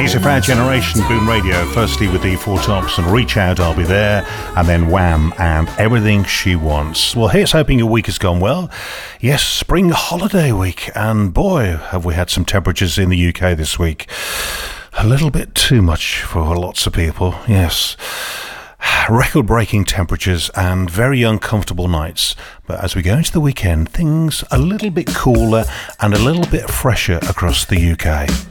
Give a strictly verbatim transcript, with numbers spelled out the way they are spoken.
Music for Our Generation, Boom Radio, firstly with the Four Tops and Reach Out, I'll Be There, and then Wham! And Everything She Wants. Well, here's hoping your week has gone well. Yes, spring holiday week, and boy, have we had some temperatures in the U K this week. A little bit too much for lots of people, yes. Record-breaking temperatures and very uncomfortable nights. But as we go into the weekend, things a little bit cooler and a little bit fresher across the U K.